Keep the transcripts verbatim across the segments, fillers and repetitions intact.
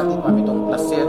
Para mí es un placer.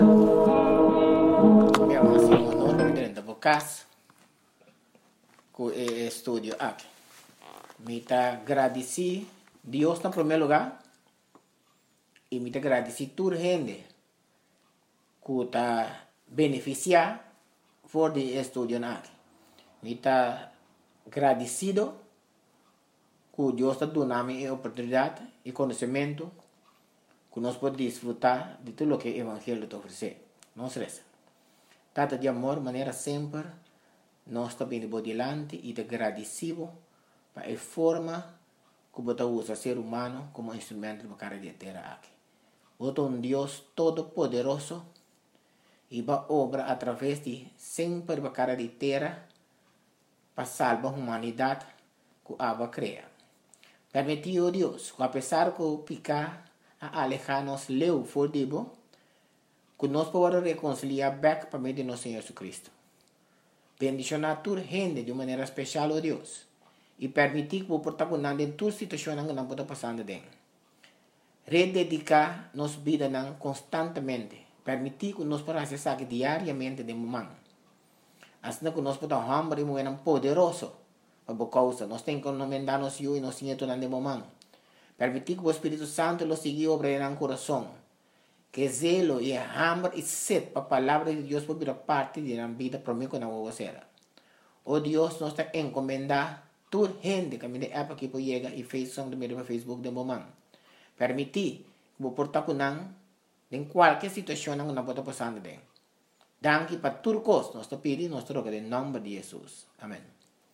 Me ha sido un honor que me den de vocas con el estudio aquí. Me está agradecido Dios en primer lugar y me está agradecido toda la gente que está beneficiada por el estudio aquí. Me está agradecido que Dios está dando la oportunidad y conocimiento que nos podemos disfrutar de todo lo que el Evangelio te ofrece. No se resta. Tata de amor, manera siempre, nós está vindo por delante e te agradecido para a forma que você usa ser humano como instrumento para cara de terra aqui. Você é um Deus todo-poderoso e vai obra através de sempre para cara de terra para salvar a humanidade que a cria. Permitiu Deus que apesar que o picar a alejar-nos leu for dibo, que nós podemos reconciliar back para meio de nosso Senhor Jesus Cristo. Bendicionar toda gente de maneira especial, oh Deus, e permitir que o protagonista em toda situação que não pode passar dentro. Rededicar nossa vida constantemente, permitir que nós podamos acessar diariamente de momento. Assim que nós podemos hambre e moer poderoso para a causa, nós temos que encomendar-nos e nós temos de momento. Permitir que o Espírito Santo lo siga obrando en el corazón. Que zelo y hambre y sed para la palabra de Dios por vida parte de la vida para mí con la vocera. Oh Dios, nos está encomendando toda gente que me de app aquí por llega y Facebook de medio Facebook de momento. Permitir que o portar con en cualquier situación que no pueda pasar de. Danke para todo cosa, nos está pidiendo, nos roga en nombre de Jesús. Amén.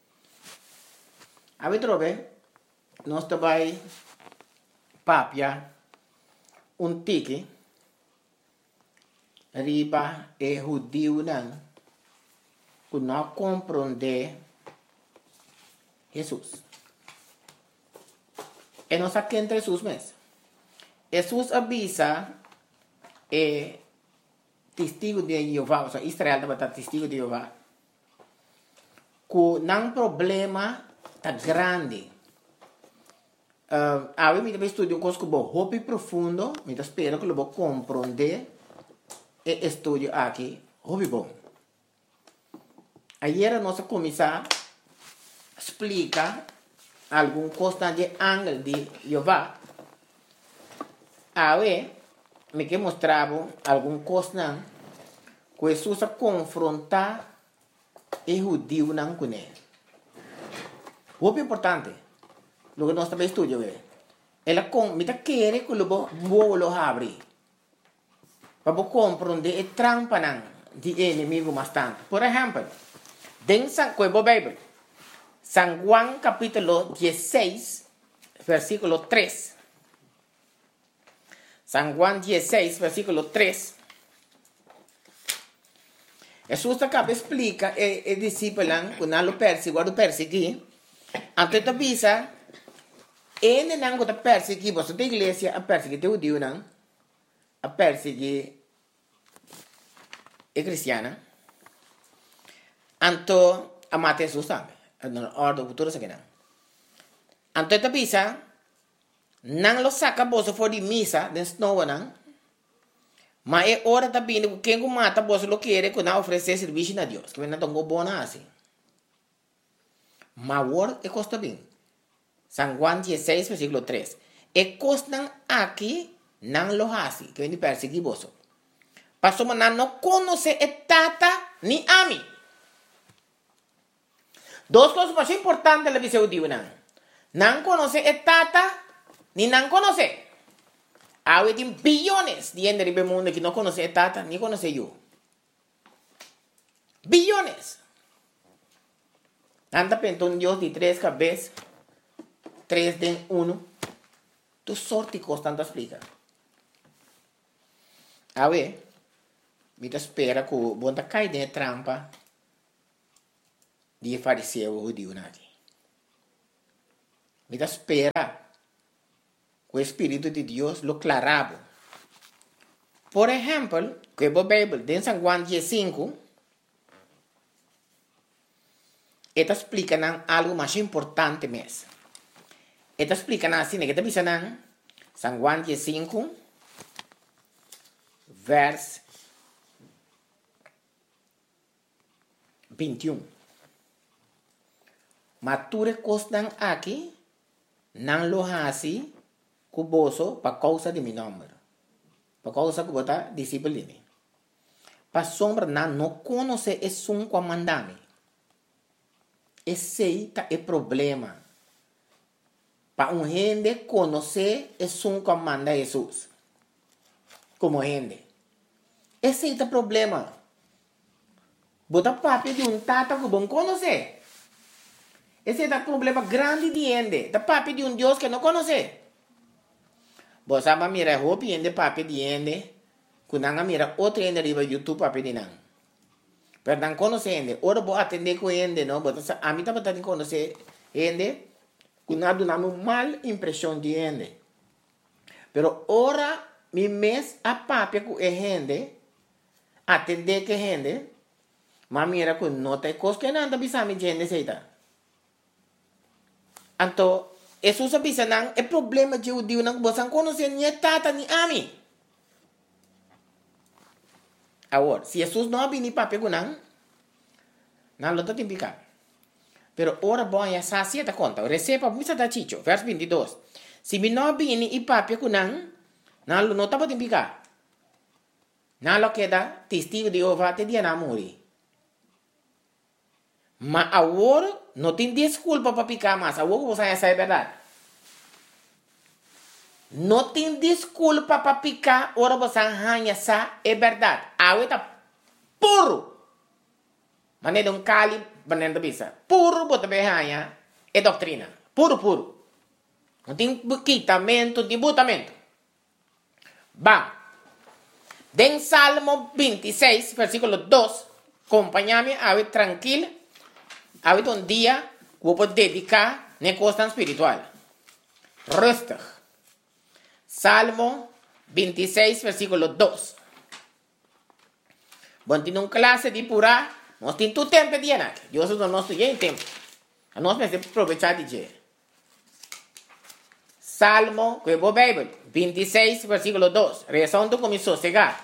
A ver, trobe, nos está vai papia un tiki riba e judío nan que não compreende Jesus. E não sabe quem é Jesus mesmo. Jesus avisa e testigo de Jeová, ou seja, Israel estava testigo de Jeová, que não problema tá grande. Uh, a mí me estudio un cosa como hobby profundo, me espero que lo voy a comprender el estudio aquí, hobby bon. Ayer nos comenzamos a explicar algún cosa de ángel de Jehová. A ver, me que mostraba algún cosa que Jesús a confrontar el judío con él. Hobby importante. Lo que nós também estudamos é, ela com, me quer que o bom lo abre, para compreender a trampa de inimigo bastante. Por exemplo, dentro da Bíblia, San Juan capítulo dieciséis, versículo tres. San Juan dieciséis, versículo tres. Jesús acaba explica e discípulo quando lo perseguiu, lo perseguiu, antes de avisa. E não está perseguindo, você da igreja a perseguir o judeu, não? A perseguir a cristiana. Então, a matar Jesus também. Na ordem futura, isso aqui não. Então, está bisa, não lo saca bolsa fora de missa, dentro de novo, não? Mas é hora também que quem mata bolsa lo quer, que não oferecer serviço a Deus. Que não tem um bom assim. Mas o hora é custa bem. San Juan dieciséis, versículo tres. E costan aquí nan lo hasi, que viene perseguir vos. Pasó maná no conoce e tata ni a mí. Dos cosas más importantes la visión de nan. Nan conoce e tata ni nan conoce. Hay billones de gente en el mundo que no conoce e tata ni conoce yo. Billones. Anda pensando un Dios de tres cabezas. Tres de uno, tu sorte constante explica. A ver, me espera que o bom cair dentro da trampa de fariseu o judeu aqui. Me espera que o Espírito de Deus lo clarava. Por exemplo, que a Bíblia, em San Juan dieciséis, ela explica algo mais importante mesmo. Esta explica assim, que está dizendo San Juan dieciséis, verso vinte e um. Mature costan aqui, não lo hasi, cuboso, para causa de meu nome. Para causa que bota disciplina. Para sombra, não, não conhece esse um comandame. Esse é o problema. Para um gente conhecer esse um comanda Jesus. Como gente. Esse é o problema. Bota papo de um tata que bom conhecer. Esse é o problema grande de gente. Da papo de um Deus que não conhece. Você vai mirar roupa e ende papo de gente. Quando você mira outro gente riba YouTube papo de não. Pero não conhece gente. Ora vou atender com gente, não. A mim também tem que conhecer gente. Quando nós damos uma mal impressão de gente. Pero ora, mi mês a papo com a gente. Atender com a gente. Mas mira que não tem coisa que não anda bisando de gente seita. Então, Jesus bisa nang é problema de judeu nang bosan conhecer nem tata nem ami. Agora, se Jesus não abrir papo com nang, não lo tem picar. Pero ora bom é sacia ta conta. Receba muita da chicho, verso vinte e dois. Se me não abrir e papo com nang, não lo não tá tem picar. Não lo queda testigo de Jeová te dia na morrer. Mas agora não tem desculpa para picar mais. Agora você vai saber a verdade. Não tem desculpa para picar. Agora você vai saber a verdade. Agora está puro. Mas não é um cali, mas não é bisa. Puro, você vai ganhar. É doutrina. Puro, puro. Não tem quitamento, não tem botamento. Bom. Den Salmo vinte e seis, versículo dois. Acompanha-me, agora tranquilo. Hoje um dia, vou poder dedicar na costa espiritual. Rustig. Salmo vinte e seis, versículo dois. Bom, tem uma classe de pura, nós temos todo tempo de ir. Deus não nos tem tempo. Nós precisamos aproveitar de ir. Salmo, que é a Bíblia, vinte e seis, versículo dois. Reação do começou a chegar.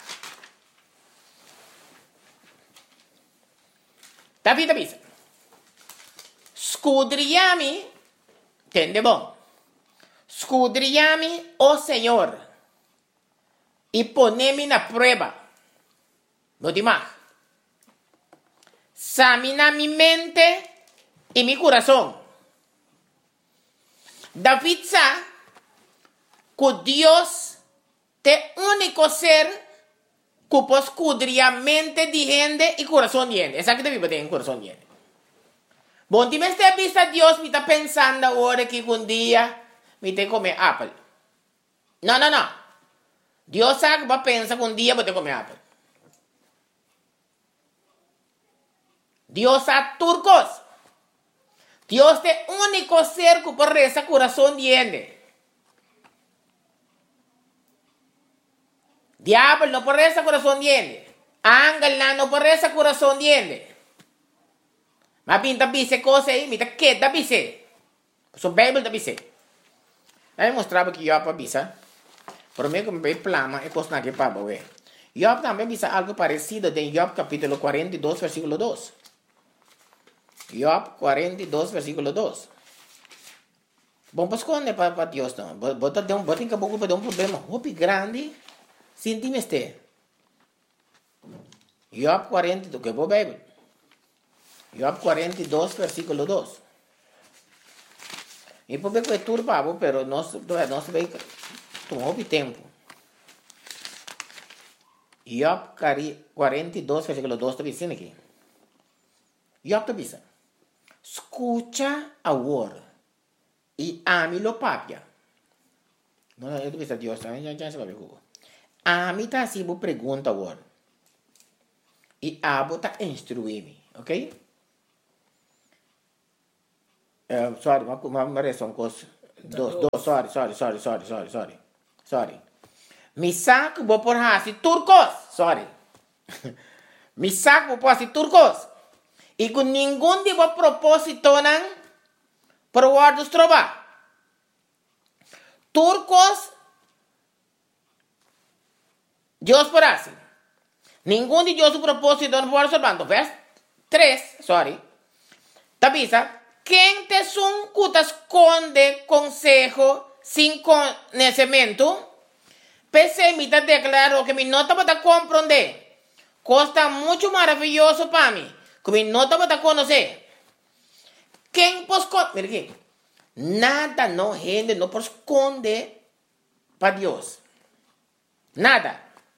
David avisa. Scudriami, entende bom? Scudriami, o Senhor, e ponemi na prova. No demais. Examina mi mente e mi coração. David sabe que Deus é o único ser que pode escudriar a mente de gente e coração de gente. Essa que deve ter em coração de gente. Bom, se me está vista Deus, me está pensando agora que um dia me tem que comer apple. Não, não, não. Deus sabe que vai pensar que um dia vou ter que comer apple. Deus sabe turcos. Deus é o único ser que pode rezar coração de gente. Diabo não pode rezar coração de gente. Ángel não pode rezar coração de gente. Mas pinta bise coisa aí, me tá queda bise. So Bible da bise. Aí mostrava que Job bisa. Por meio que me plama é coisa que para ver. Job também bisa algo parecido em Job capítulo quarenta e dois, versículo dois. Job quarenta e dois, versículo dois. Bom, pues quando para para Deus não. Bota de um, bota em caboclo para um problema. Hopi grande. Sintime este. Job quarenta e dois, que é a Bíblia. Job quarenta e dois, versículo dois. E por que é turbado, pero nós nós vai tomar tempo. Job quarenta e dois, versículo dois está dizendo aqui. Job está dizendo: escucha agora e ame-lo papia. Não, eu estou dizendo Deus, já já se vai ver. Ame tá assim, vou pergunta agora. E abo tá instruir-me, ok? Uh, sorry, uma, uma, uma reação com os dois, dois, sorry, sorry, sorry, sorry, sorry, sorry, sorry. Me saco vou por hasi turcos, sorry. Me saco vou por hasi turcos. E com nenhum de vos propósito não por guardos trova. Turcos Dios por así. Ningún de Dios su propósito no puede observando. Vers tres, sorry. Tabisa, quien te son cutas esconde consejo sin conocimiento, pese me declaro que mi nota para comprender. Costa mucho maravilloso para mí, que mi nota para conocer. Quem pode esconder? Mira aqui. Nada não rende, não pode esconder para Deus. Nada.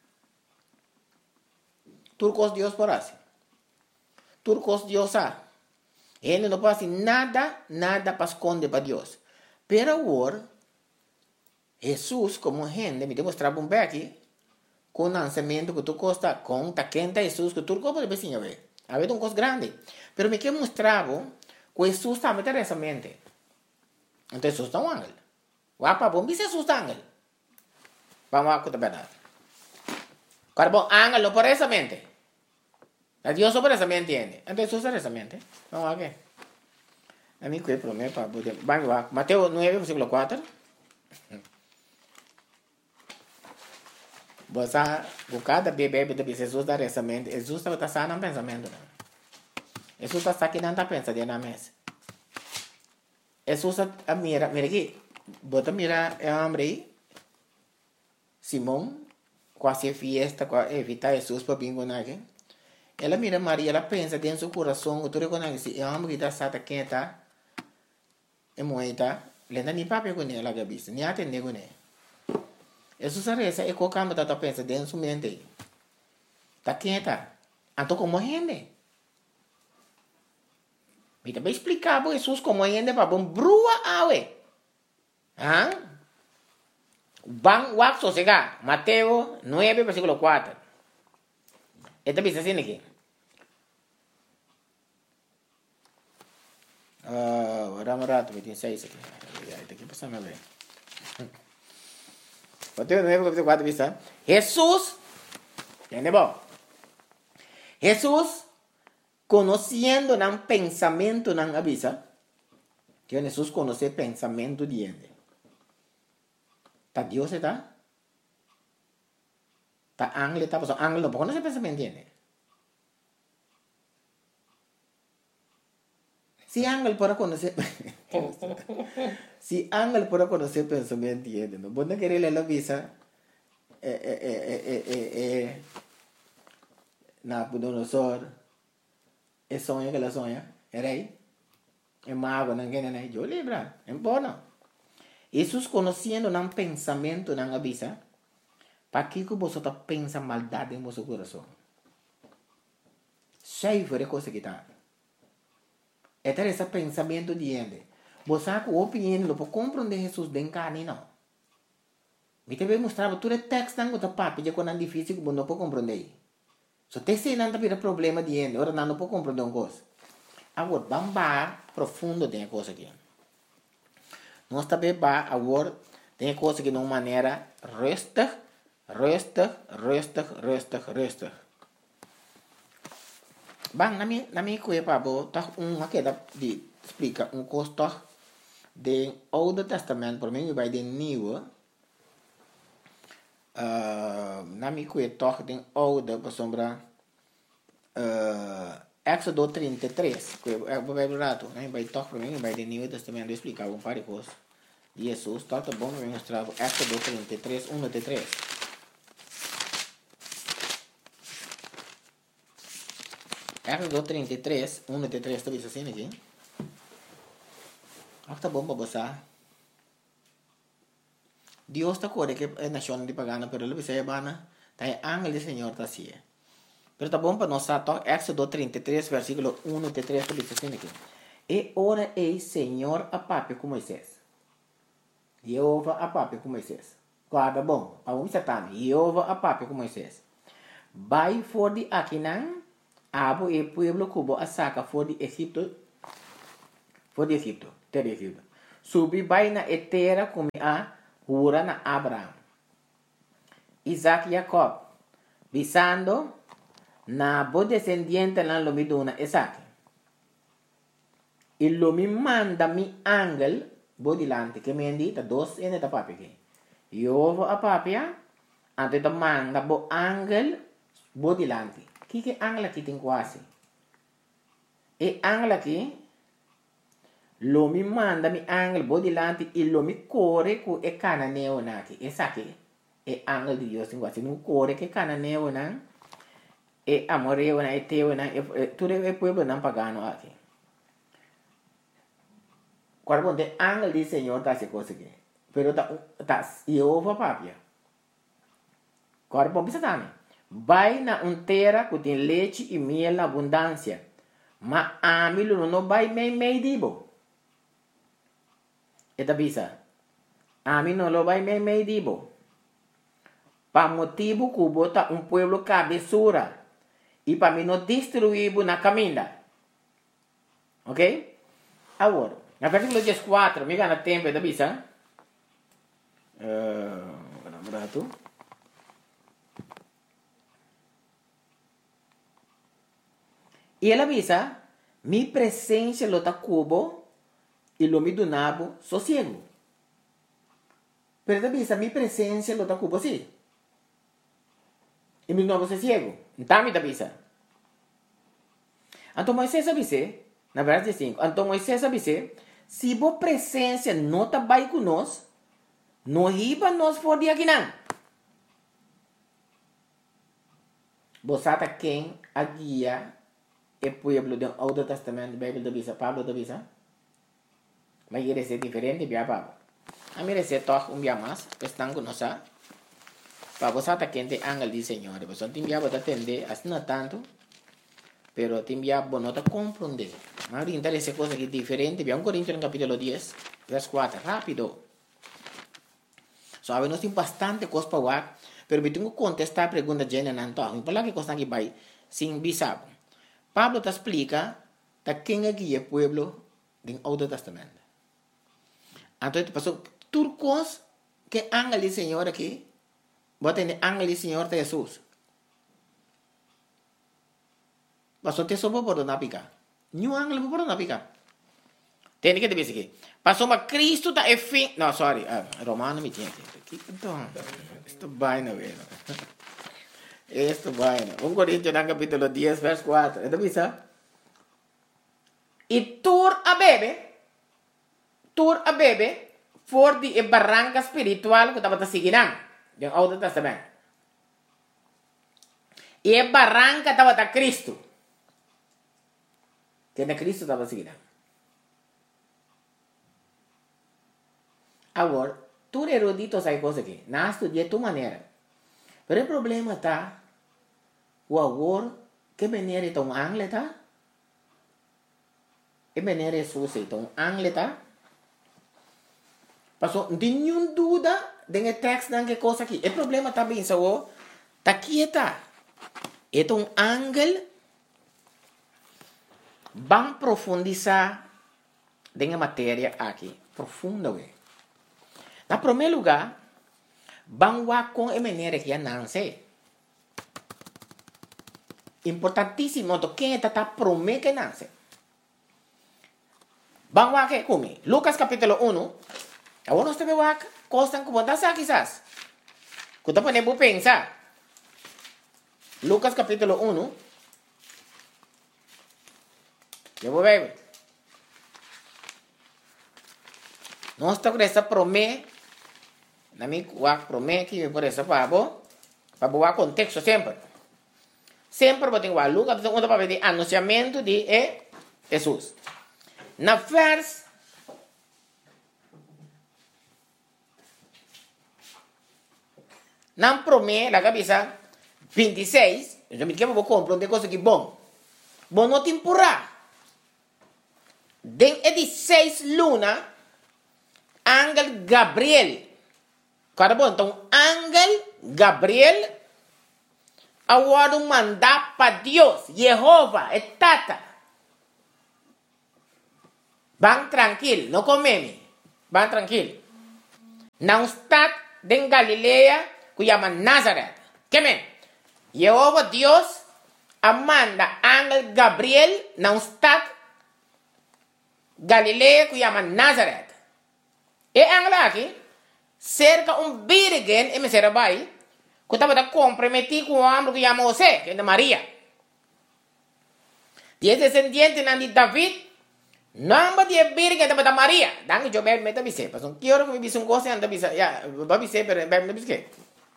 Turcos Deus por assim. Turcos Deus há. Ele não pode fazer nada, nada para esconder para Deus. Pero agora, Jesus, como rende, me demonstrava um aqui, com o lançamento que tu costa, com a quenta Jesus, que tu pode ver, a ver. A ver, um coisa grande. Pero me quer mostrar que Jesus também tem essa mente. Então, Jesus é um ángel. Wapa, bom, Jesus é um ángel. Vamos a contar a verdade. Claro, bom, ángel não por essa mente. A Deus só por essa mente entende. Então, Jesus é essa mente. Vamos a ver. A mim, que é problema para poder. Vamos lá. Mateus nove, versículo quatro. Você, por cada bebê de Jesus dá essa mente, Jesus está só no pensamento. Jesus está aqui não pensa de na mesa. Jesus a mira, mira aqui, bota mira é homem aí, Simão, quase fiesta, evita Jesus para vir com aqui. Ela mira Maria, ela pensa dentro do seu coração, tu reconhece, é homem que está sata quenta, é moeda, lenda nem papo com ela, gabista, nem atende com ela. Jesus a reza, é qualquer coisa que pensa dentro do seu mente. Tá quenta, então como rende? Me também explicar para Jesus como ainda para bom brua awe. Ah? Bang wak sosega. Mateo nove, versículo quatro. Esta bisa assim aqui. Ah, vamos rato, me tem seis aqui. Esta aqui passa a ver. Mateo nove, versículo quatro, bisa. Jesus, entende bom? Jesus conociendo el pensamiento nan avisa, que Jesús conoce el pensamiento de él. ¿Está Dios está? ¿Está ángel está? Pues ángel no conoce el pensamiento de él. Si ángel puede conocer, si ángel puede conocer el pensamiento de él, no puede querer la visa, eh, eh, eh, eh, eh, eh, Nabucodonosor. É sonho que ela sonha, era aí. É mágoa, não quer nem. Eu lembra, é bom. Jesus conhecendo um pensamento, não avisa. Para que você está pensando maldade em seu coração? Cheio de coisa que está. É ter esse pensamento de ele. Você com opinião, não pode compreender Jesus de carne, não. Me também mostrava tudo o texto, não está papo, já quando é difícil, que você não pode compreender. So, te se não tem problema de ele, ora não pode compreender uma coisa. Agora, vamos para profundo de coisa aqui. Nós também vamos agora tem coisa que de uma maneira resta, resta, resta, resta, resta. Bang, na minha, na minha coisa para botar um aqui de explica um costo de Oude Testamento, por mim vai de Nieuwe. Uh, na minha coisa toch de Oude para sombra uh, Éxodo trinta e três, que é o rato, né? Vai toch para mim vai de Nieuwe Testamento explicar um par de coisas de Jesus, tá bom, eu mostrar Éxodo trinta e três, um até três. Éxodo trinta e três, um até três, tá vendo assim aqui? Ah, tá bom para você. Dios está corre que é nação de pagana, pero ele vai bana, tá é ángel do Senhor tá assim. Pero tá bom para nós tá Éxodo trinta e três, versículo um até três, tá vendo assim aqui? E ora ei Senhor a papo com Moisés. Jeová a papo com Moisés. Guarda bom, para um satã, Jeová a papo com Moisés. Vai for de Aquinan, abo e pueblo cubo a saca for de Egipto, for de Egipto, ter Egipto. Subi vai na etera como a Hura na Abraham, Isaac e Jacob, visando na bo descendiente na lomiduna Isaac. E lo mi manda mi angel bo dilante, que me indita dos ene da papi que. Jehová a papia, Ante da manda bo angel bo dilante. Que que angel aqui tem quase? E angel aqui lo mi manda mi angel bo dilante e lo mi corre cu e cananeo naki. E sa che e angel di Dios tem quase no corre que cananeo nan e amoreo na e teo na e tudo é pueblo não pagano aqui. Quando de angel di Senhor tá se coisa aqui. Pero tá tá Jehová papia. Agora, bom, pensa também. Vai na um terra que tem leite e mel na abundância. Mas a mim não vai meio meio dibo. Eta bisa. A mim não vai meio meio dibo. Para motivo que bota um pueblo cabeçura. E para mim não destruir na caminha. Ok? Agora, na versículo quatro, me gana tempo, eta bisa. Uh, Vamos tu. E ela avisa, mi presença lo ta cubo e lo mi donavo sossego. Pero ela avisa, mi presença lo ta cubo sim. E mi donavo sossego. Então me avisa. Então Moisés avisa, na verdade cinco, então Moisés avisa, se bo presença não tá vai conosco, não riba nós for de aqui não. Bosata quem a guia e pueblo do Old Testamento, Bible da bisa, Pablo da bisa. Mas ele é diferente, bia Pablo. A mim é toch um bia mais, estão conosco. Para você tá quente angel de Senhor, você tem bia para atender, assim não tanto, pero tem bia para não compreender. Mas interessa coisa que diferente, bia um Coríntios no capítulo dez, verso quatro, rápido. Sabe, nós temos bastante coisa para falar, pero me tenho que contestar a pergunta de Jenna Nanto, me fala que coisa que vai sem bisabo. Pablo te explica de quem é que é o pueblo do Old Testamento. Então, passou turcos que ángel do Senhor aqui, bota em ángel do Senhor de Jesus. Passou te sopa por não picar. Nenhum ángel por não picar. Tem que te dizer aqui. Passou uma Cristo da é fim. Não, sorry. Ah, Romano me tinha. Então, isto vai na vez. Esto vaina. um Coríntios no capítulo dez, verso quatro. ¿Esto bisa? E tur a bebe, tur a bebe, for di e barranca espiritual que estava seguindo. Do Old Testamento. E e barranca estava da Cristo. Que na Cristo estava seguindo. Agora, tu erudito sai coisa aqui. Não estudia tua maneira. Pero o problema está, o agora, que maneira é um angle está? Que maneira é sussa, então angle está? Passou, não tem nenhuma dúvida, tem texto de que coisa aqui. O problema está bem, só, está aqui, está. É um angle, vamos profundizar na matéria aqui, profunda, ué. Na primeiro lugar, vamos com a maneira que não sei. Importantíssimo, quem está prometendo que não sei. Vamos aqui comigo. Lucas capítulo um. Agora nós temos aqui, coisas que podem ser quizás. Que você pode pensar. Lucas capítulo um. Eu vou ver. Nós temos essa promessa. Na minha promessa que por essa pabo, para boa contexto sempre. Sempre vou ter o Lucas um para ver o anunciamento de Jesus. Na vers na promessa, na cabeça vinte e seis, eu me quero vou compreender coisa que bom. Bom não temporar. Den é de seis luna, Ángel Gabriel. Cara bom, então, Ángel Gabriel, agora mandar para Deus, Jeová, é tata. Vão tranquilo, não comeme. Vão tranquilo. Não está em Galileia, que chama Nazaré. Que men? Jeová Deus, amanda Ángel Gabriel, não está Galileia, que chama Nazaré. E Ángel aqui, cerca um virgem e me será vai, Que estaba comprometido con un hombre que llama José, que es de María. Diez descendientes de David, no de Virgen de María. Dan yo me meto a bice, pues un quiero que me vise un goce anda bisa, ya, va a bice, pero me bice.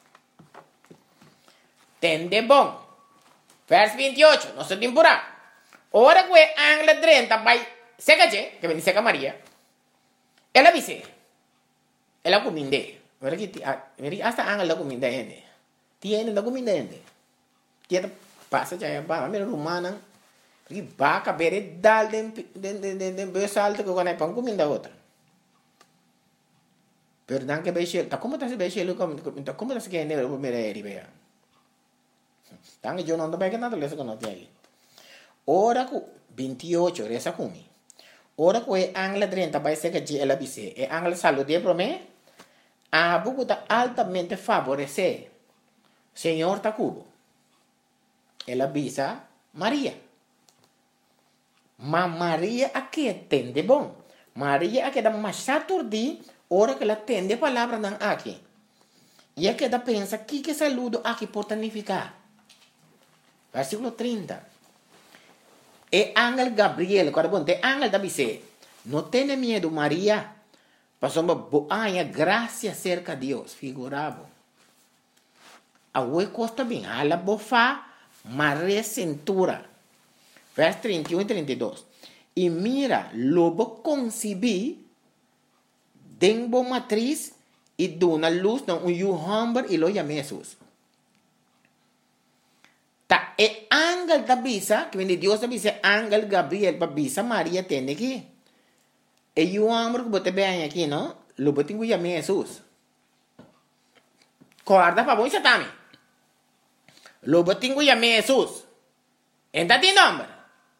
Tende bon. Vers veintiocho, no se temporada. Ahora que Ángel treinta, vai seca che, que me seca María. Ela bice. Ela cominde. Mira que hasta Ángel la cominde ende. Tiene la cominde ende. Tiene pasa ya va, mira rumana. Porque va a ver dal de de de de beso alto que cuando pon comida outra. Pero dan que beche, tá como tá se beche lo como tá como tá se que nele o mereri bea. Dan que yo no ando bem que nada leso que não tem aí. Ora com veintiocho resa kumi. Ora com é angla treinta vai ser que de ela bise. É angla salude pro me. A buco tá altamente favorecer. Senhor tá cubo. Ela bisa Maria. Mas Maria aqui entende bom. Maria aqui dá mais saturdi, hora que ela entende a palavra não aqui. E aqui dá pensa que que saludo aqui pode significar. Versículo trinta. E ángel Gabriel, quando bom, te ángel da bice. Não tenha medo, Maria. Passou uma boa graça cerca de Deus, figurado. A oi costa bem, a la bofa, Maria cintura. Vers trinta y uno y treinta y dos. Y mira, lobo concebí, denbo matriz, y de una luz, no, un hombre, y lo llamé Jesús. Ta e ángel da bisa, que viene Dios da bisa, ángel Gabriel, pa bisa María tiene aquí. E un hombre que bote vean aquí, ¿no? Lo bote que llamé Jesús. Guarda pa voi satami. Lo bote que llamé Jesús. Entra ti nombre.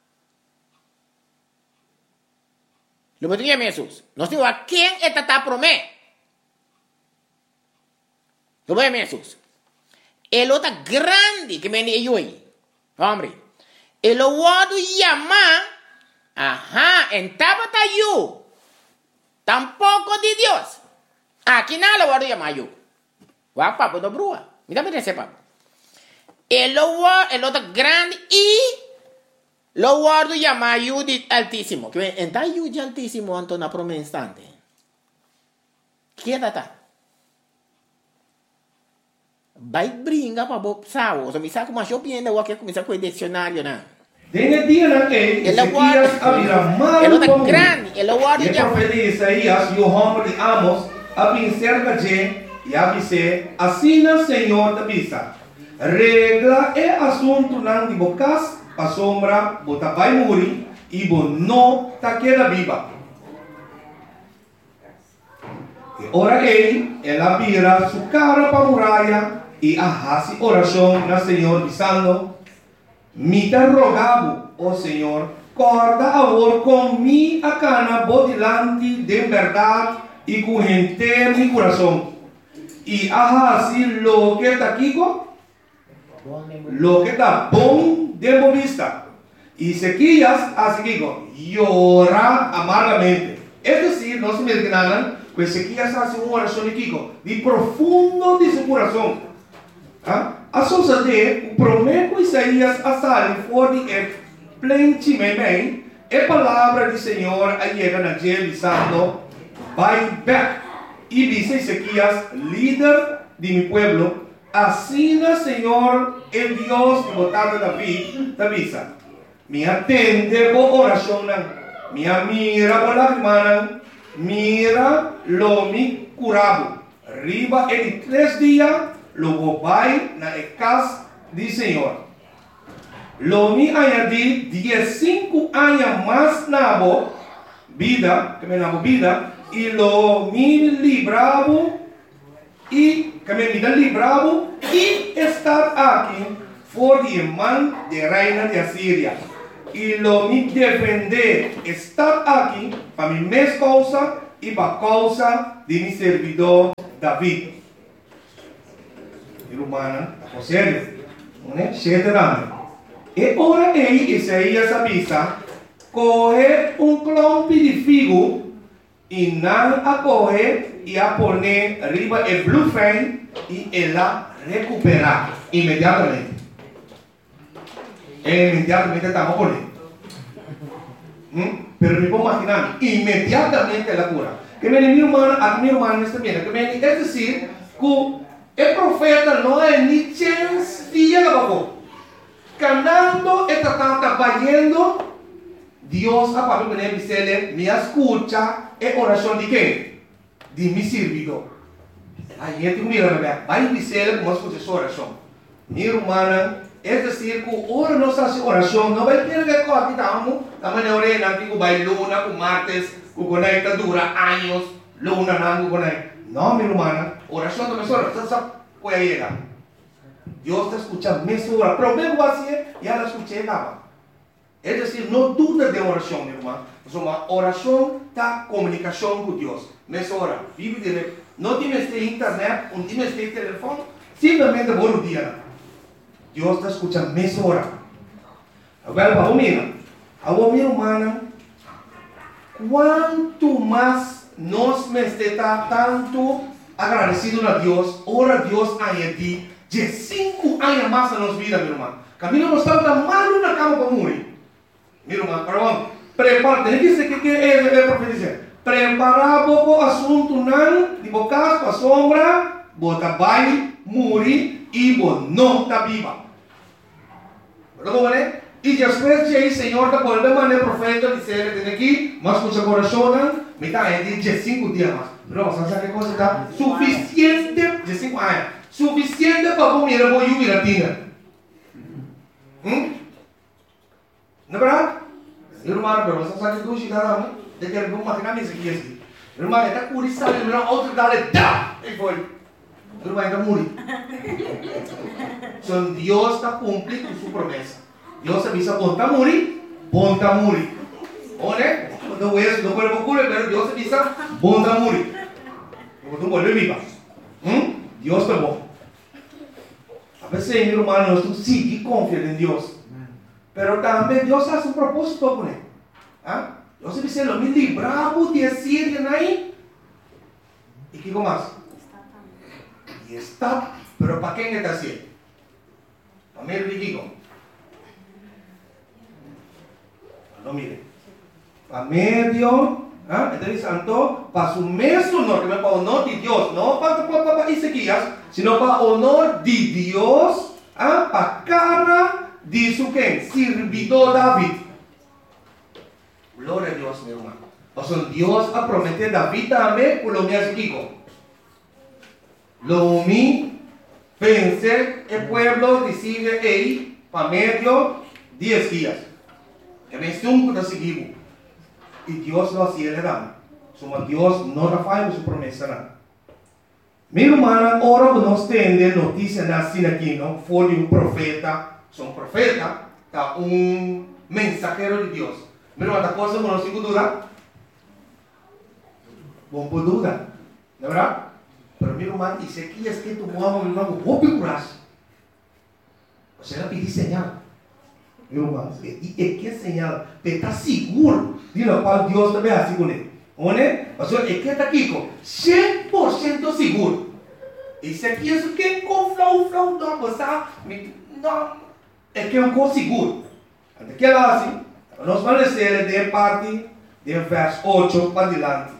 Lo que dice Jesús. No digo a quién está promé. Lo que dice Jesús. El otro grande que me dijo ahí. Hombre. El otro llama. Ajá. En tabata yo. Tampoco de Dios. Aquí nada lo voy a llamar yo. Va papo do brua. Mira mira ese papo. El otro, el otro grande y lo guardo llama Judith Altísimo. Que entra Judith Altísimo ante una promesa instante. ¿Qué data? Vai brinca para Bob Sao. So, mi sa como yo pienso o que comienza con el diccionario, ¿no? Nel dia naquele, Ezequias abrirá mal como ele guarda e a profecia Isaías e o homem de Amos abencerca de e avise assim o Senhor da vista. Regla é assunto não de bocas, a sombra, bota vai morrer e bo não tá queda viva. E ora ele, ela vira sua cara para a muralha e arrasa oração na Senhor dizendo: me te rogavo, ó Senhor, corda agora com mi a cana bodilante de verdade e com inteiro mi coração. E assim lo que está aqui, lo que está bom de vista. E Ezequias, assim que llora amargamente. É decir, não se me enganan, que Ezequias faz uma oração aqui de profundo de seu coração. ¿Ah? A suceder, o prometo Isaías a sair fora de é plenamente a palavra do Senhor a chega na gente dizendo: vai back. E diz Ezequias, líder de mi pueblo, assim o Senhor, el Dios que botava David, David, me atende por oração, me mira por lágrimas, mira lo me curado. Riba em três dias, logo vai na casa do Senhor. Lo me añadi diecinueve anos mais na vida, que me na vida, e lo me libravo e que me me libravo e estar aqui for de mão de reina de Assíria. E lo me defender estar aqui para mi mesma causa e para a causa de mi servidor David. Romana, o sério, né? Sete anos. E ora aí, Isaías avisa, coge um clompe de figo e não a coge e a pone riba el blufen e ela recuperar inmediatamente. E inmediatamente estamos con él. ¿Mm? Pero me puedo imaginar, inmediatamente la cura. Que me mi hermano, a mi hermano está bien, que me es decir, que el profeta no es ni chance de abajo. Cantando, está trabajando, Dios a Pablo me dice, me escucha, es oración de qué? De mi servidor. Aí gente mira, né? Vai dizer como escuta essa oração. Minha irmã, é dizer que ora nossa oração não vai ter que correr tamo, tamo na orelha, que vai luna, com martes, com conecta dura anos, luna não conecta. Não, minha irmã, oração também só, só só pode chegar. Deus está escutando mesmo ora. Problema você, já la escutei acaba. É dizer, não duda de oração, minha irmã. Uma oração da comunicação com Deus. Mesmo ora, vive direto. No tienes de internet, no tienes de teléfono, simplemente por un día. Dios está escuchando media hora. Agora, vamos mirar. Agora, minha irmã, quanto mais nós me está tanto agradecido a Deus, ora Deus a ti, de cinco anos mais na nossa vida, minha irmã. Camilo não está mal na cama para morrer. Minha irmã, perdão, prepara-te. O que é que é profetizar? Preparar o assunto não, de bocar para a sombra, bota baile, morrer e não está viva. Perdão, e depois de aí, Senhor, está por a maneira profeta, dizer que tem aqui, mas com seu coração, me está aí de cinco dias mais. Não, você sabe que coisa está suficiente, de cinco anos, suficiente para comer a boa latina. Hum? Não é verdade? Irmão, pero você sabe que tu chega não? De que ele não máquina mesmo aqui assim. Irmão, está curioso, ele não outro dá, dá, e foi. Irmão, está morrendo. Então Deus está cumprindo sua promessa. Deus avisa, bom está morrer, bom está morrer. Olha, quando eu não quero procurar, mas Deus avisa, bom está morrer. Quando tu volve viva, hum? Deus está bom. A veces, mi hermano, nós sí confiamos em Deus. Pero também Deus faz um propósito com ele. ¿Ah? Deus dice, lo me libramos de Siria aí. E que mais? E está. Pero para quem está assim? Para mim, eu digo. Não mire. Para medio, ¿ah? Entonces santo, para su mesmo honor, que me para honor de Deus, não para, para, para, para Ezequias, sino para honor de Deus, ¿ah? Para cara de su quem? Servidor David. Glória a Deus, meu irmão. O sea, Deus a prometer David também, por lo me hace Kiko. Lo mi pensé el pueblo decide ahí para medio diez días. Que me estuvo de seguir. Y Dios lo hacía le dan. Somos Dios no falla su promesa nada. Mi hermana, ahora nos tiene noticia así aquí, ¿no? Fue de un profeta, son profeta, está un mensajero de Dios. Mi hermana, cosa no sin duda. Bom por duda, ¿de verdad? Pero mi hermano, dice aquí es que tu mamá, mi hermano, vos picuras. O sea, le pedí señal. Mi hermano, y es que señal, te está seguro de lo cual Dios te ve así con él. ¿One? O sea, es que está aquí con cem por ciento seguro. Y se aquí es que con flow, flow, no, pues, no, es que es un cosa seguro. Antes que lo así, nos van a decir de parte del verso ocho para adelante.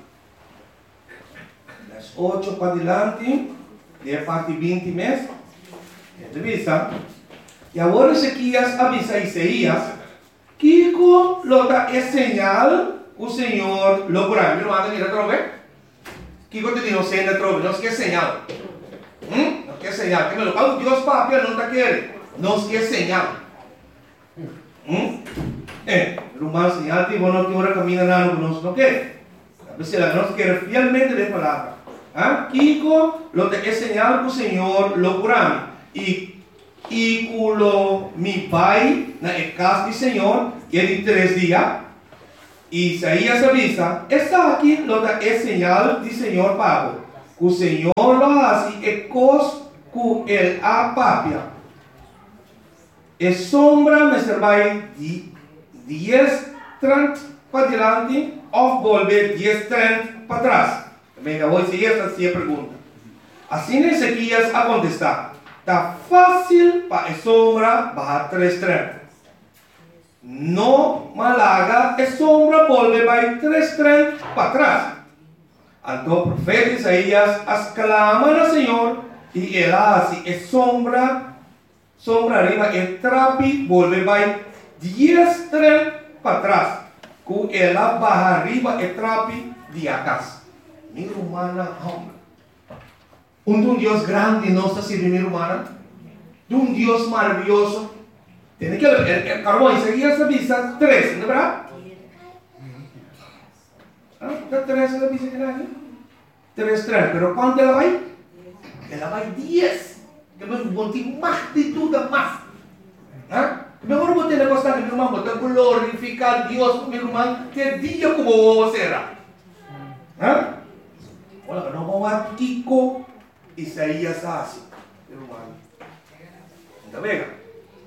Verso ocho para adelante, de parte veinte mes. Entrevista. Y ahora Ezequias avisa a Isaías que lo da es señal o Señor lo curará. Mi hermano, mira otra vez. Kiko te dijo, señal otra vez. No es que señal. ¿Mm? No es que señal. Que me lo paga Dios papi, no te quiere. No es que señal. ¿Mm? Eh, el humano señal, que bueno, que ahora camina nada, no no quiere. A veces la nos quiere fielmente de palabra. ¿Ah? Kiko lo da es señal o Señor lo curará. Y E culo mi pai na casa do Senhor, que é de três dias, e Isaías avisa, está aqui lo da é señal do Senhor Pablo. O Senhor lo hace e cos cu el apapia. E sombra me servai de diez trant para diante, ou volver diez trant para trás. Também hoje essa é a pergunta. Assim Ezequias a contestar. está fácil para la sombra bajar tres tren. No malaga, la sombra vuelve bajar tres tren para atrás. Entonces el profeta Isaías exclama al Señor y él hace la sombra, sombra arriba, el trapi vuelve bajar diez tren para atrás. Que él baja arriba el trapi de acá. Mi hermana, hombre. Un Dios grande no está sirviendo, mi hermana. De un Dios maravilloso. Tiene que ver, el, el carbón Isaías avisa tres, ¿no verdad? ¿Ah? Tres la avisa que hay. Tres, tres. Pero ¿cuánto la va? Ela vai diez. Que me bote más de tudo más. ¿Ah? Mejor bote la cosa que mi hermano, bote glorificar a Dios, mi hermano, que día como será. ¿Ah? Olha, não vão a Kiko Isaías hace, mi hermano. ¿Está bien?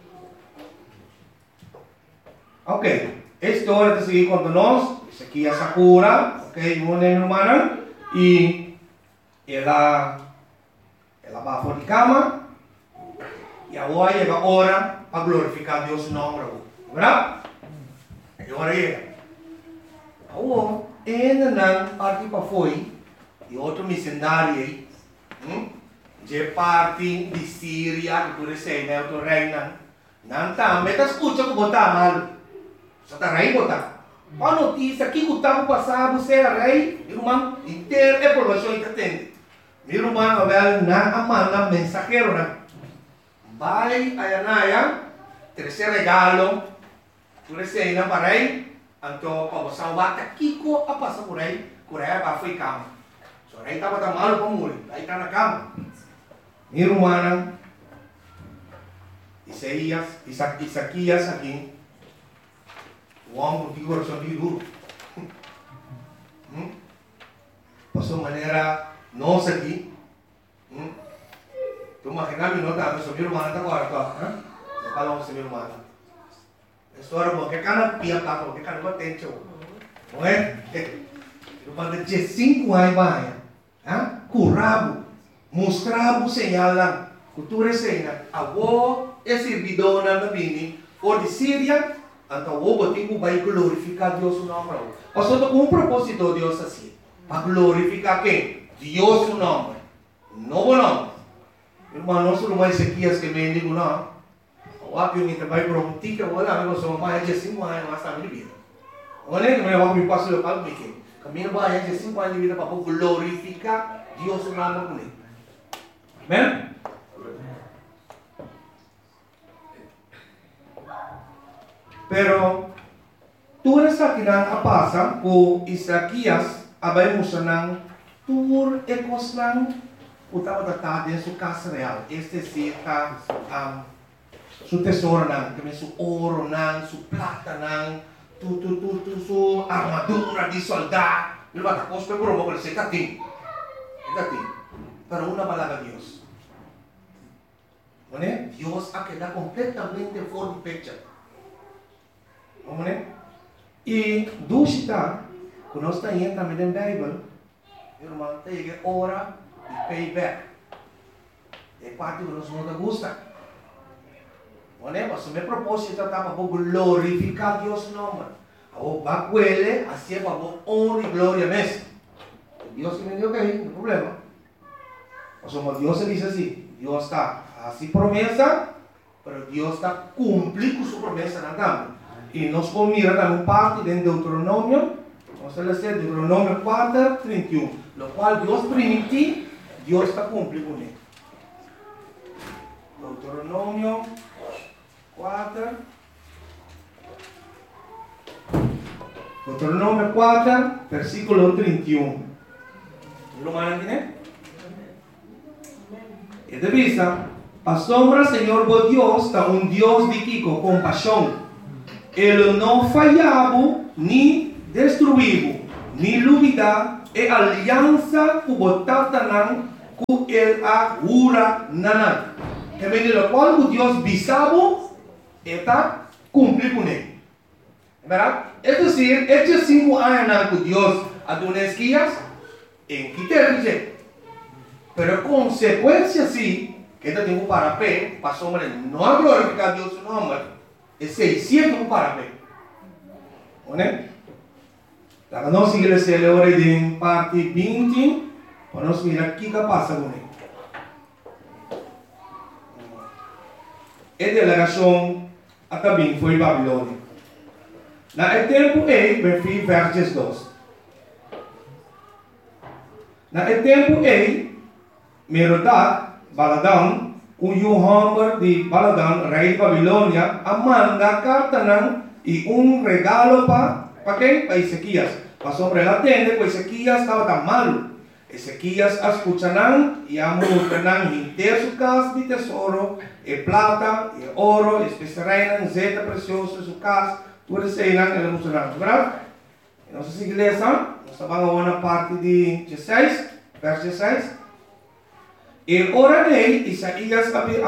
Ok, esta hora de seguir contándonos, Ezequiel Sakura, ok, mi hermana, y ela, ela va a de cama, y ahora llega la hora para glorificar a Dios su nombre, ¿verdad? Y ahora llega. Ahora, en la parte para foi, y otro misionario, de parte de Siria, que tú dices, de otro reino, não tá, mas tá escuta que botar mal. Só tá rei botar. A notícia que o tempo passado você é rei, irmão, inteiro é provação que atende. Meu irmão, velho, na amanda mensageiro, né? Vai a Yanaya, terceiro regalo, tu recém para rei, então para você bata Kiko a passar por rei, por rei para foi cama. Só rei tava tão malo para morrer, aí tá na cama. Meu irmão, Isaías, Isaías aqui, o homem de coração de duro. Hum? Passou maneira nossa aqui. Hum? Tu imagina me nota, mas o meu irmão está agora, tá? Não fala com o meu irmão. História boa, que cara pia tá, que cara não tem tio. Não é? Eu falei de cinco anos vai, ah? Curabo, mostrava o sinal lá, cultura cena, avó é servidora na bini, ou de Síria, então o botico vai glorificar Deus o nome. Pastor, com um propósito Deus assim, para glorificar quem? Deus o nome, novo nome. Irmão, não sou mais Ezequias que me digo não. O apio que vai para um tica, vou lá, eu sou mais de cinco anos, mas está me vida. Olha que meu me passo eu falo que caminho mais de cinco anos de vida para glorificar Deus o nome com ele. Amém? Pero tu rasa kinang apasa ko Isaías abay mo siya ng tur ekos lang utama tatadin su casa real. Este si ta um, su tesoro nang, kami su oro nang, su plata nang, tu tu tu tu su armadura di soldado. Di ba tapos pe puro mo ko sa kating. Kating. Pero una palabra Dios. ¿Vale? Dios ha quedado completamente fuera de picture. ¿Vale? Y dusita, cuando está ahí también en la Biblia, hermano, te llega hora y payback. Es parte que nos no gusta. ¿Vale? Pues mi propósito está para glorificar a Dios nombre. O va a cuele, así para honra y gloria mes. Dios me dijo que no hay problema. O sea, Dios se dice así, Dios está así promesa, pero Dios está cumpliendo su promesa en la cama. Y nos mira también parte de Deuteronomio, vamos a leer Deuteronomio cuatro, treinta y uno, lo cual Dios permitió, Dios está cumpliendo con él. Deuteronomio cuatro, Deuteronomio cuatro, versículo treinta y uno. ¿Lo van a entender? Y de vista, a sombra Señor vos Dios está un Dios de Kiko, compasión. Ele não falhava, nem destruiu, nem luvida, e aliança que botata nan, que ele agura nanan. Que vem do qual o Deus bisabo, está cumprir com ele. Verdade? É dizer, estes cinco anos que Deus adonesquias, em que ter dizer. Pero consequência sim, que tem um parapé, passou uma não a glorificar Deus no nome, é seiscentos um parapé. Né? Então, nós igreja agora em parte vinte, para nós mirar o que passa com ele. A delegação até bem foi Babilônia. Na tempo e, versos dois. Na tempo e, Merodach, Baladan, o Yohamber de Baladan, rei de Babilônia, manda carta e um regalo para para quem? Para Ezequias. Para sobre ela atende, pues Ezequias estava tão malo. Ezequias escucharán e amortarán inteiro sua casa de tesouro, e plata, e ouro, especiarán, zeta preciosa sua casa, tudo isso irão ele mostrar. Verdade? Nossa igreja, nós estamos na parte de dezesseis, verso dezesseis. E ora dele, Isaías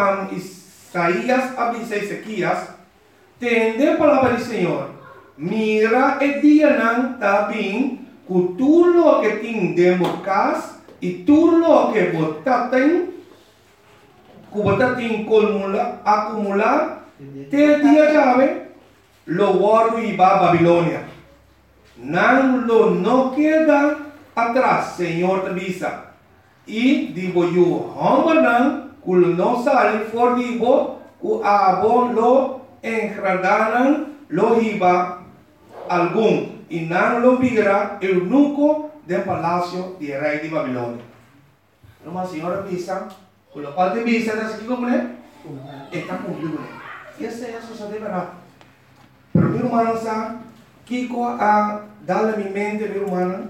avisa Ezequias, tende a palavra do Senhor, mira e dia não está bem, que tudo que tem dentro casa e tudo que você tem, que você tem acumular, te dia chave, lo guardo e va a Babilônia. Não lo não queda atrás, Senhor avisa. E digo eu, homem não, que não sale for digo, que abo lo engradaram, lo iba algum. E não lo vira eunuco do palácio de rei de Babilônia. Uma senhora avisa, que o pai avisa, está aqui como é? Está cumprido. E essa é a sua verdade. Pero meu irmão sabe, que a dar a minha mente, meu irmão,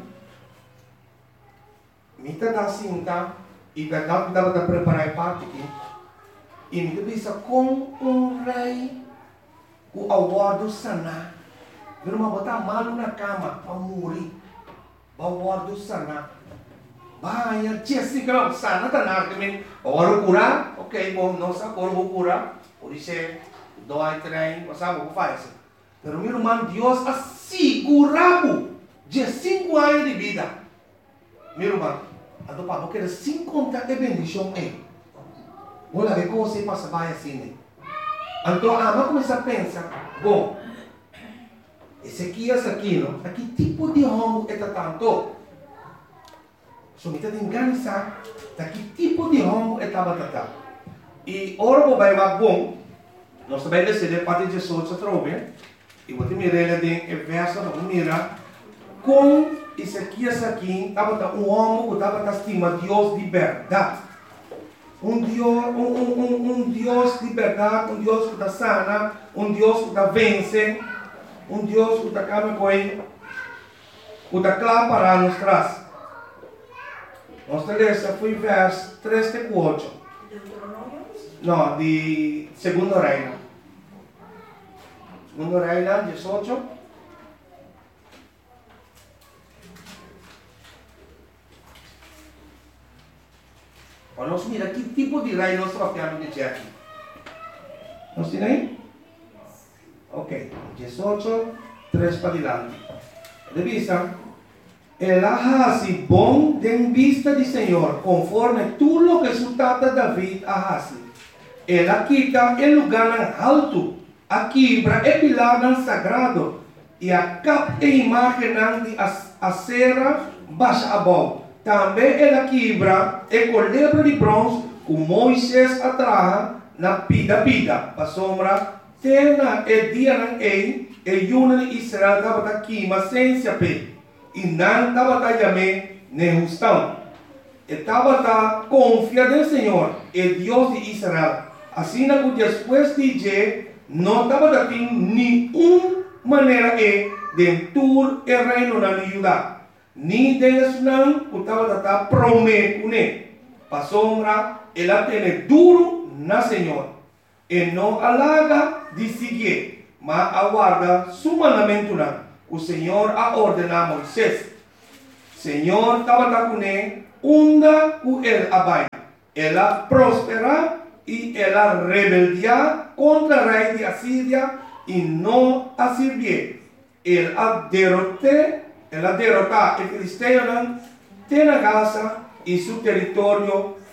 me está cinta e verdade que dava preparar parte aqui. E me avisa com um rei, o aguardo sanar. Meu irmão, botar mal na cama para morrer. Para o aguardo sanar. Vai, tia, assim, não, sana, tá nada também. Agora curar, ok, bom, não sabe, agora vou curar. Por isso é, dói, trem, não sabe o que faz. Pero meu irmão, Deus assegurava de cinco anos de vida. Meu irmão, a do papo quer cinquenta de bendição é. Vou lá ver como você passa vai assim. Então, a mãe começa a pensar, bom, Ezequias aqui, não? Aqui tipo de homem é tanto. So, me está enganando, daqui tipo de homem é tanto. E ora vou vai mais bom, nós também decidimos parte de Jesus a trobe. E vou te mirar ele em verso, vou mirar com Ezequias aqui, estava um homem que estava estimando Deus de verdade. Um Deus, um, um, um, um Deus de verdade, um Deus que está sana, um Deus que está vence, um Deus que está caminhando com ele, que está claro para nós trás. Nossa lista foi verso três e quatro. Não, de segundo reino. Segundo reino, dezoito. Para nós mirar que tipo de reino nós estamos falando de aqui. Nós temos aí? Ok, dezoito, três para diante. De vista, el hace bom de vista de Senhor, conforme tudo lo que su tata David hace. Ela quita el lugar alto, a quebra e pilar sagrado, e a cap e imagem de acera baixa abaixo. Também ela quebra e com lebra de bronze, que Moisés atraja na pida pida, para sombra, tena e dia não é, e una de Israel estava aqui, mas sem se ape, e não estava também nem justão. Estava confiado no Senhor, o Deus de Israel. Assim que depois de je, não estava tendo nenhuma maneira de tur o reino na Judá. Ni Deus não estava prometendo. Para sombra, ela tem duro na Senhor. E não alaga de seguir, mas aguarda su mandamento. O Senhor a ordenar a Moisés. Senhor estava com ele, onda com ele abai. Ela prospera e ela rebeldia contra o rei de Assíria e não a serviu. Ela derrotou ela derrotar o filisteu tem na Gaza e seu território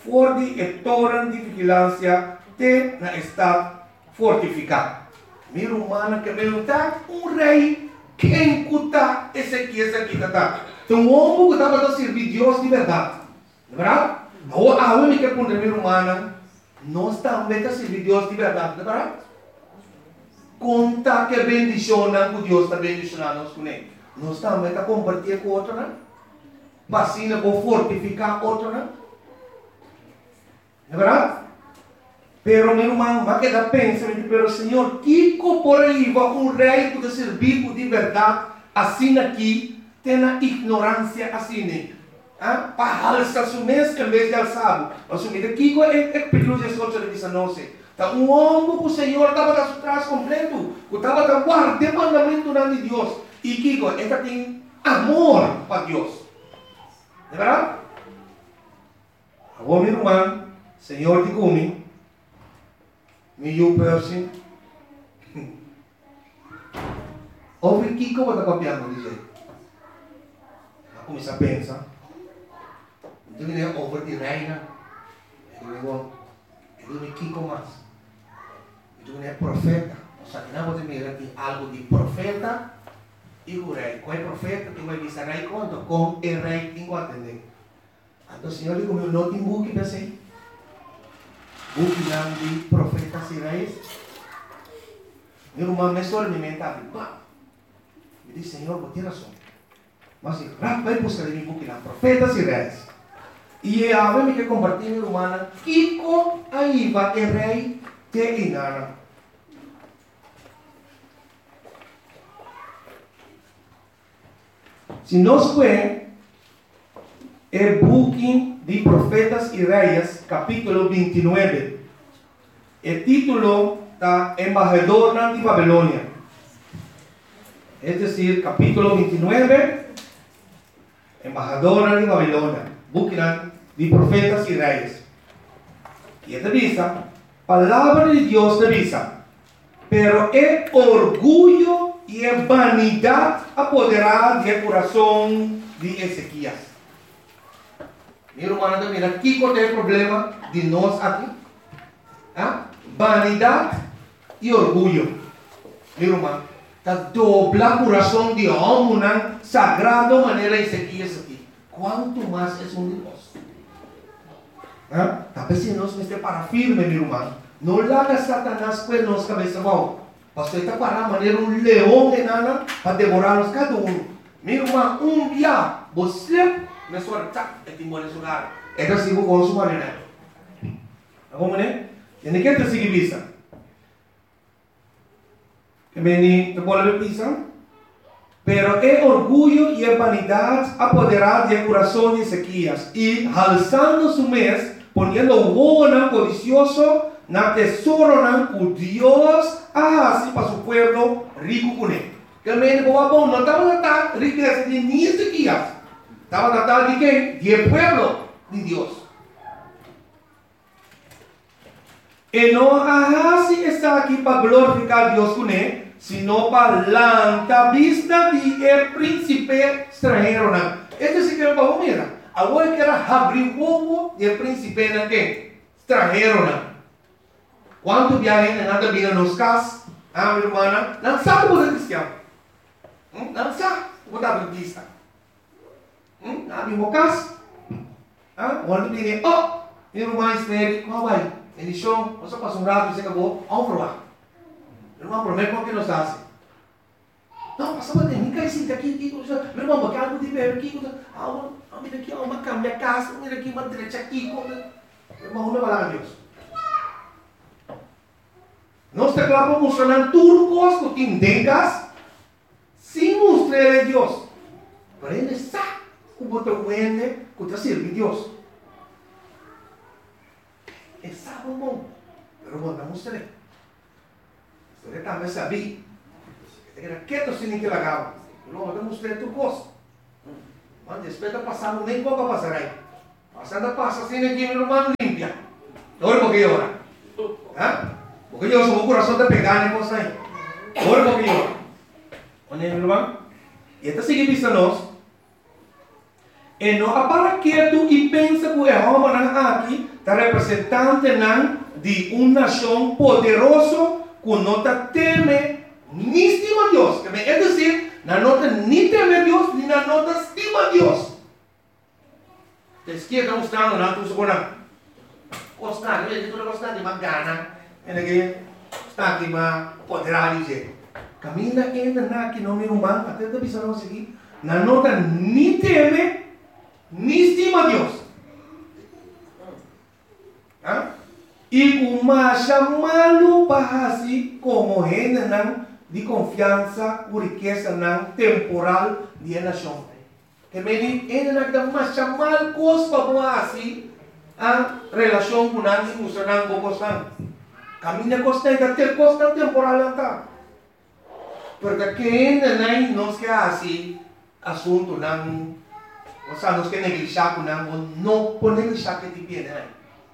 voor die toren de vigilância te na estado fortificado. Mira humana que me está um rei quem cuta esse aqui, esse aqui, tá, tá. Então um homem que estava a servir Deus de verdade, não é verdade? A única que a mira humana nós também a servir Deus de verdade, não é verdade? Conta que bendiciona que Deus está bendicionando nós com ele. Nós também a compartilhar com outro, né? Vacina para fortificar outro, né? Não é verdade? Pero meu irmão, vai quedar pensando, pero Senhor, que por aí vai um rei que servir de verdade, assim aqui, tem a ignorância assim, né? Ah, para alçar o mês em vez de alçar. Assumir aqui é perigoso esse outro de não sei. Tá um homem que o Senhor estava a trás completo, que estava a guardar o mandamento de Deus. E Kiko, esta tem amor para Deus. Não é verdade? Agora, meu irmão, Senhor de comigo, me you person, ouve Kiko vai estar copiando, diz ele. Começa a pensar. Então ele é over de reina. Ele é ele é Kiko mais. Então ele é profeta. O Satanás pode mirar aqui algo de profeta e o rei. Qual é profeta? Que vai dizer rei quanto? Com o rei tem que atender. Então o Senhor digo, não tem book para ser. Book de profetas e reis. Meu irmão, me só alimenta. Me diz, Senhor, vou ter razão. Mas vai buscar em book de profetas e reis. E a vez que compartilhar, meu irmão, Kiko aí vai ter rei te inara. Se nós vemos o book de Profetas e Reis, capítulo vinte e nove, o título está Embajador de Babilônia. É decir, capítulo vinte e nove, Embajador de Babilônia, book de Profetas e Reis. E esta visa, palavra de Deus te visa, pero é orgulho e é vanidade apoderada do coração de Ezequias. Meu irmão, mira, aqui qual é o problema de nós aqui? ¿Ah? Vanidade e orgulho. Meu irmão, está dobla o coração de homem, sagrado maneira Ezequias aqui. Quanto mais é um de nós? ¿Ah? Talvez se nós estamos para firme, meu irmão, não larga Satanás com nós cabeça mal. Pastor está para maneira um leão enana para devorar-nos cada um. Meu irmão, um dia você me sorta e te mora nesse lugar. É que assim vou consumar, né? Agora, né? E nem quer te seguir vista. Que me te pode ver vista? Pero é orgulho e é vanidade apoderada do coração de Ezequias e alçando su mês, ponendo o bono codicioso na tesouro o Deus assim para su pueblo rico com ele. Que me digo, bom, não estava tratando riqueza de nem Ezequias, estava tratando de quem? De pueblo de Deus. E não assim está aqui para glorificar Deus com ele, sino para la vista de el príncipe extranjero. Este sí que es para mira. Agora que era abrir o ovo de el príncipe extranjero. Quanto viajem en nada vida nos cas, ah, mi hermana, não sabe o que é cristiano. Não sabe o que é adventista. Ah, mi cas, ah, quando viene, oh, mi irmã espere, qual vai? Ele show, você passa um rato e você acabou, vamos provar. Irmão, prometo que nos hace. Não, passava de mim, cai sim, aqui, aqui, meu irmão, porque algo de ver aqui, ah, mira aqui, uma cama, minha casa, mira aqui, uma direita aqui, meu irmão, não vai lá, Deus. Nós te claro funcionando turcos, que tindengas, sem mostrar a Deus. Pero ele sabe como te vende, que te sirve a Deus. Ele sabe um bom, pero bom, não mostrei. Você também sabia. Que era quieto sem que lagava. Não, eu mostrei tu coisa. Mas depois de passar, nem como passar aí. Passando passa sem que meu irmão limpia. Agora porque eu ora. Hã? Porque eu sou o coração de pegar nem coisa aí. Agora porque eu ora. Olha, meu irmão. E até seguir vista nós. E não para quieto e pensa que é homem aqui, está representante de uma nação poderosa que não teme nem estima Deus. É dizer, não nem teme Deus, nem não estima Deus. Esquerda mostrando, não tu segura. Constante, vedi tu constante magana, e lagi constante ma poderado dizer. Caminha ainda na que não me humano, até da visão não seguir. Na nota nem teme, nem estima Deus. Ah? E uma chamado para assim como ainda não de confiança, por riqueza não temporal de nação. Que me ainda não dá uma chamada coisa para assim a relação com a gente funcionando com constante. Caminha constante, até constante temporal não está. Porque que ainda não se assim assunto não, ou seja, não se negligenciar com não, não por negligenciar que te pede, né?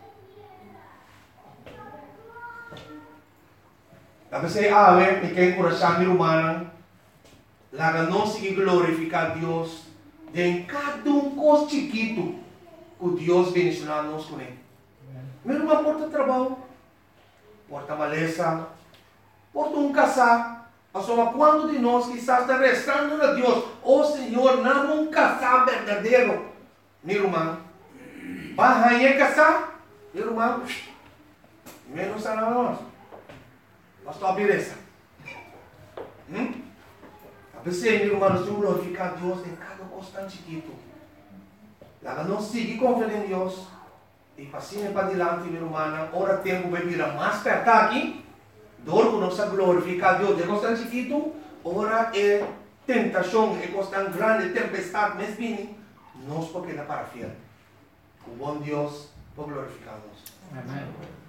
Tapi saya awet, me quer encorajar minha humana, lá não se glorificar Deus, de cada um coisa chiquito que Deus bendicionar nós com ele. Mesmo uma porta de trabalho, porta maleza, porta um casar. Só quando de nós quizás está restando a Deus, oh Senhor, não um casar verdadeiro, meu irmão. Vai a casar, meu irmão, menos a nós. Pastor, beleza. Hum? A pessoa, meu irmão, nós temos que glorificar Deus em cada constante chiquito. Lá não seguir confiando em Deus. E passinho para adiante, meu irmão, ora tempo vai virar mais perto aqui. Dor que não sabe glorificar Deus, é constante chiquito. Ora é tentação, é constante grande, tempestade, mas bem, nós porque não para fiel. O bom Deus por glorificar Deus. Amém.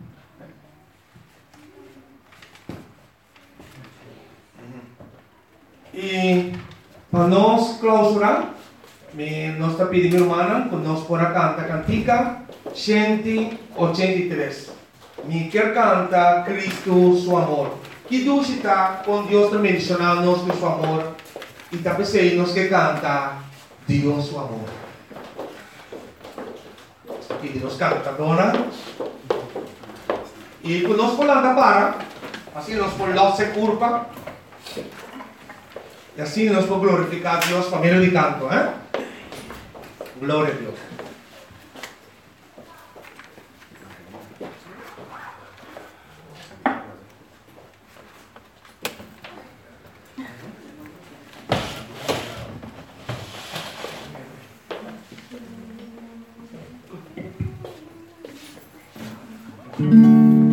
E para nós clausurar, nós está pedindo, irmã, que nós por cantar cantica cento oitenta e três. Me quer cantar Cristo, seu amor. Que Deus está com Deus também mencionando nós com seu amor. E também sei nós que canta Deus, seu amor. E nós canta, dona. E quando nós falamos para, assim nós falamos se curva. E assim nós podemos glorificar a Deus por meio de canto, eh? Glória a Deus. Thank you.